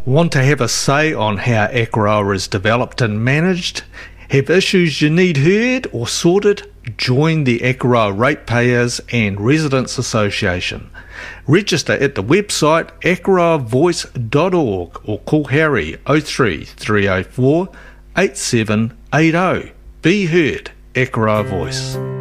Want to have a say on how Akaroa is developed and managed? Have issues you need heard or sorted? Join the Akaroa Ratepayers and Residents Association. Register at the website akaroavoice.org or call Harry 03 304 8780. Be heard, Akaroa Voice.